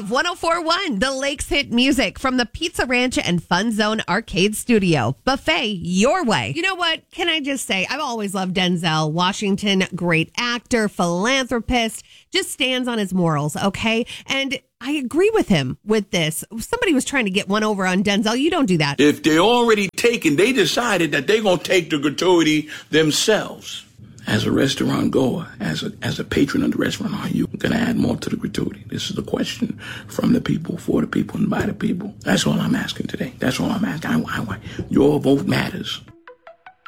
Wave 104.1, the Lakes hit music from the Pizza Ranch and Fun Zone Arcade Studio. Buffet your way. You know what? Can I just say, I've always loved Denzel Washington, great actor, philanthropist, just stands on his morals, okay? And I agree with him with this. Somebody was trying to get one over on Denzel. You don't do that. If they're already taken, they decided that they're going to take the gratuity themselves. As a restaurant goer, as a patron of the restaurant, are you going to add more to the gratuity? This is the question from the people, for the people, and by the people. That's all I'm asking today. That's all I'm asking. Your vote matters.